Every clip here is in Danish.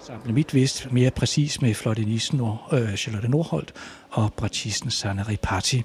Sammen mit vist mere præcis med fløjtenisten Charlotte Nordholt og bratschisten Sanna Ripati.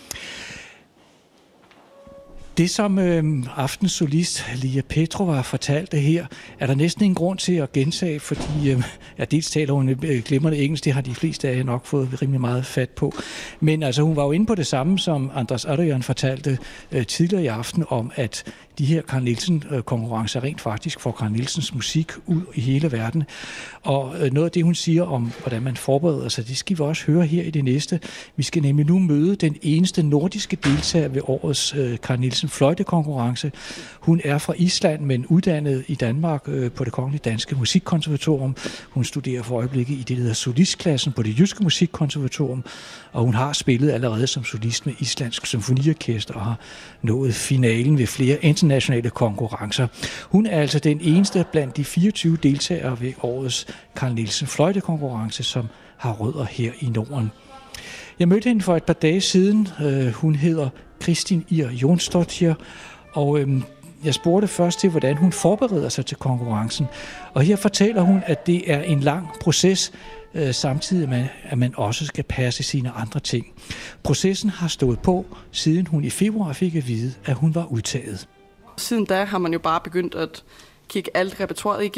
Det, som aftens solist Lia Petrova fortalte her, er der næsten ingen grund til at gentage, fordi dels taler hun glimrende engelsk, det har de fleste af jer nok fået rimelig meget fat på. Men altså, hun var jo inde på det samme, som Andras Adrian fortalte tidligere i aften, om at de her Carl Nielsen-konkurrencer rent faktisk får Carl Nielsens musik ud i hele verden. Og noget af det, hun siger om, hvordan man forbereder sig, det skal vi også høre her i det næste. Vi skal nemlig nu møde den eneste nordiske deltager ved årets Carl Nielsen fløjtekonkurrence. Hun er fra Island, men uddannet i Danmark på det Kongelige Danske Musikkonservatorium. Hun studerer for øjeblikket i det, der hedder solistklassen på det Jyske Musikkonservatorium, og hun har spillet allerede som solist med Islandsk Symfoniorkester og har nået finalen ved flere internationale konkurrencer. Hun er altså den eneste blandt de 24 deltagere ved årets Carl Nielsen fløjtekonkurrence, som har rødder her i Norden. Jeg mødte hende for et par dage siden. Hun hedder Kristin Ir Jonsdottir, og jeg spurgte først til, hvordan hun forbereder sig til konkurrencen. Og her fortæller hun, at det er en lang proces, samtidig med, at man også skal passe sine andre ting. Processen har stået på, siden hun i februar fik at vide, at hun var udtaget. Siden da har man jo bare begyndt at kigge alt repertoiret